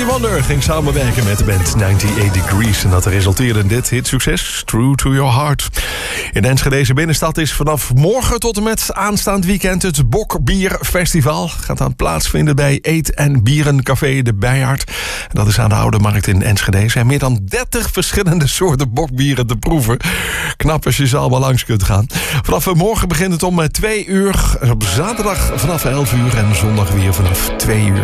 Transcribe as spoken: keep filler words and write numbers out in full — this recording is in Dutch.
Stevie Wonder ging samenwerken met de band achtentachtig Degrees. En dat resulteerde in dit hitsucces, True to Your Heart. In Enschedeze binnenstad is vanaf morgen tot en met aanstaand weekend het Bokbierfestival. Gaat dan plaatsvinden bij Eet- en Bierencafé De Bijaard. Dat is aan de Oude Markt in Enschedeze. En meer dan dertig verschillende soorten bokbieren te proeven. Knap als je ze allemaal langs kunt gaan. Vanaf morgen begint het om twee uur. Op zaterdag vanaf elf uur en zondag weer vanaf twee uur.